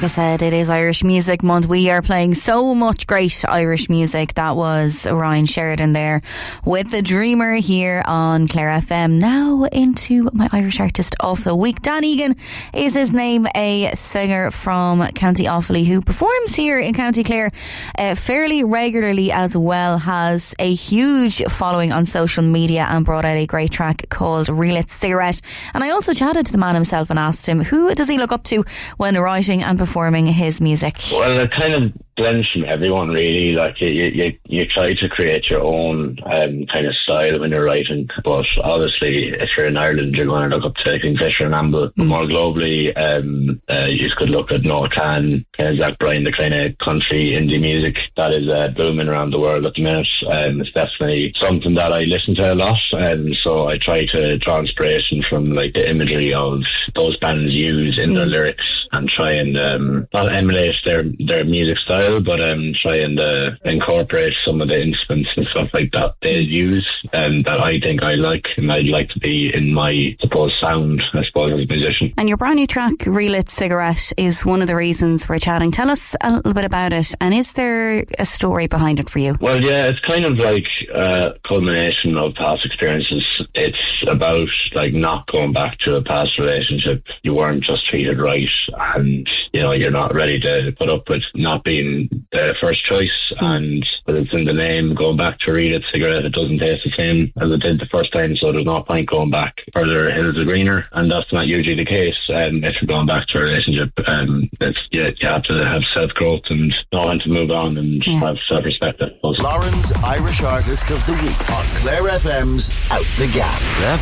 Like I said, it is Irish Music Month. We are playing so much great Irish music. That was Ryan Sheridan there with The Dreamer here on Clare FM. Now into my Irish Artist of the Week. Dan Egan is his name, a singer from County Offaly who performs here in County Clare fairly regularly as well. Has a huge following on social media and brought out a great track called Relit Cigarette. And I also chatted to the man himself and asked him, who does he look up to when writing and performing his music? Well, it kind of blends from everyone, really. Like you try to create your own kind of style when you're writing, but obviously if you're in Ireland you're going to look up to Kingfisher and Amble. More globally, you could look at Noah Khan, Zach Bryan, the kind of country indie music that is booming around the world at the minute. It's definitely something that I listen to a lot, so I try to draw inspiration from like the imagery of those bands use in their lyrics and try and not emulate their music style, but try and incorporate some of the instruments and stuff like that they use that I think I like and I'd like to be in my, sound, as a musician. And your brand new track, Relit Cigarette, is one of the reasons we're chatting. Tell us a little bit about it, and is there a story behind it for you? Well, yeah, it's kind of like a culmination of past experiences. It's about like not going back to a past relationship. You weren't just treated right, and you're not ready to put up with not being the first choice. And but it's in the name, going back to Relit Cigarette, it doesn't taste the same as it did the first time, so there's no point going back. Further hills are greener, and that's not usually the case. If you're going back to a relationship, you have to have self-growth and know when to move on and have self-respect. Lauren's Irish Artist of the Week on Clare FM's Out the Gap.